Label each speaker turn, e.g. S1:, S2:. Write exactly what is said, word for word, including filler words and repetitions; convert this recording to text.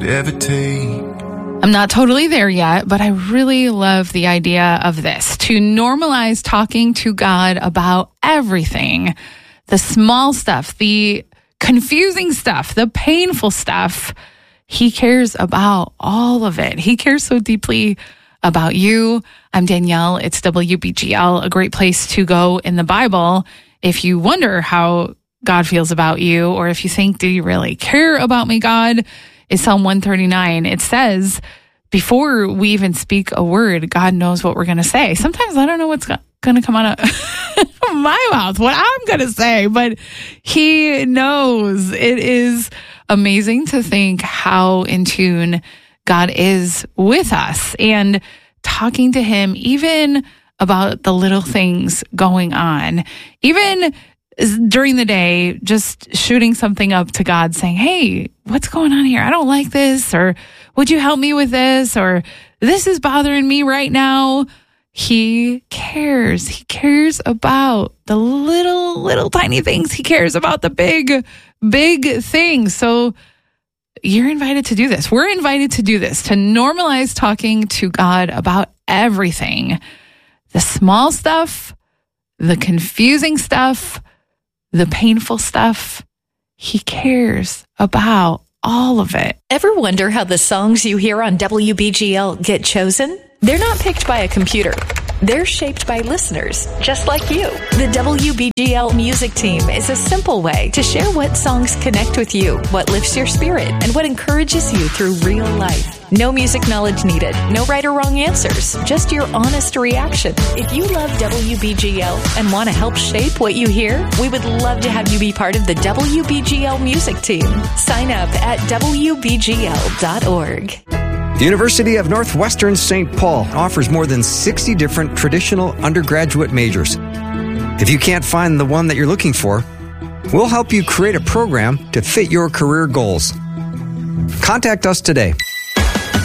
S1: ever take.
S2: I'm not totally there yet, but I really love the idea of this, to normalize talking to God about everything, the small stuff, the confusing stuff, the painful stuff. He cares about all of it. He cares so deeply about you. I'm Danielle. It's W B G L, a great place to go in the Bible if you wonder how God feels about you, or if you think, do you really care about me, God? Is Psalm one thirty-nine. It says, before we even speak a word, God knows what we're going to say. Sometimes I don't know what's going to come out of my mouth, what I'm going to say, but He knows. It is amazing to think how in tune God is with us, and talking to Him even about the little things going on, even during the day, just shooting something up to God saying, hey, what's going on here? I don't like this, or would you help me with this? Or this is bothering me right now. He cares. He cares about the little, little tiny things. He cares about the big, big things. So you're invited to do this. We're invited to do this, to normalize talking to God about everything. The small stuff, the confusing stuff, the painful stuff. He cares about all of it.
S3: Ever wonder how the songs you hear on W B G L get chosen? They're not picked by a computer. They're shaped by listeners, just like you. The W B G L music team is a simple way to share what songs connect with you, what lifts your spirit, and what encourages you through real life. No music knowledge needed, no right or wrong answers, just your honest reaction. If you love W B G L and want to help shape what you hear, we would love to have you be part of the W B G L music team. Sign up at W B G L dot org.
S4: The University of Northwestern Saint Paul offers more than sixty different traditional undergraduate majors. If you can't find the one that you're looking for, we'll help you create a program to fit your career goals. Contact us today